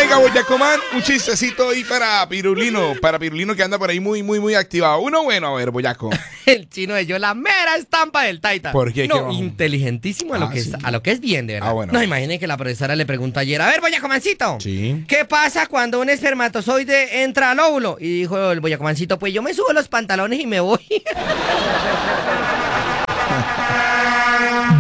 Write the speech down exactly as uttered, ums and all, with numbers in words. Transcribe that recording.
Oiga, Boyacoman, un chistecito ahí para Pirulino, para Pirulino que anda por ahí muy, muy, muy activado. Uno bueno, a ver, Boyaco. El chino de yo, la mera estampa del Taita. ¿Por qué? ¿Qué No, vamos? inteligentísimo a lo, Ah, que sí. es, a lo que es bien, de verdad. Ah, bueno. No, imaginen que la profesora le preguntó ayer, a ver, Boyacomancito, Sí. ¿qué pasa cuando un espermatozoide entra al óvulo? Y dijo el Boyacomancito, pues yo me subo los pantalones y me voy.